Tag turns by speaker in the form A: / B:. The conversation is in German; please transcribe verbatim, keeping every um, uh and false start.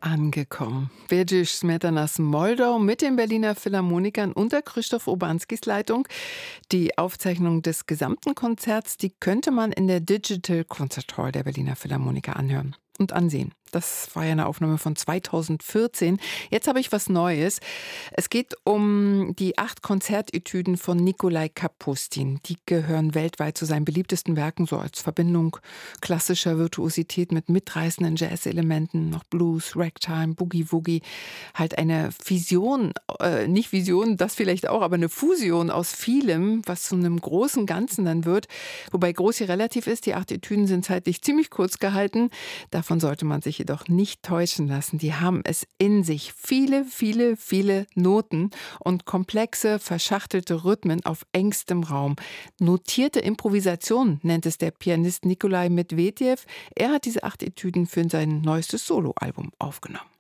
A: Angekommen. Bedřich Smetana z Moldau mit den Berliner Philharmonikern unter Krzysztof Urbanskis Leitung. Die Aufzeichnung des gesamten Konzerts, die könnte man in der Digital Concert Hall der Berliner Philharmoniker anhören und ansehen. Das war ja eine Aufnahme von zweitausendvierzehn. Jetzt habe ich was Neues. Es geht um die acht Konzertetüden von Nikolai Kapustin. Die gehören weltweit zu seinen beliebtesten Werken, so als Verbindung klassischer Virtuosität mit mitreißenden Jazz-Elementen, noch Blues, Ragtime, Boogie-Woogie. Halt eine Vision, äh, nicht Vision, das vielleicht auch, aber eine Fusion aus vielem, was zu einem großen Ganzen dann wird. Wobei groß hier relativ ist. Die acht Etüden sind zeitlich ziemlich kurz gehalten. Davon sollte man sich jedoch nicht täuschen lassen. Die haben es in sich. Viele, viele, viele Noten und komplexe, verschachtelte Rhythmen auf engstem Raum. Notierte Improvisation nennt es der Pianist Nikolai Medvedev. Er hat diese acht Etüden für sein neuestes Soloalbum aufgenommen.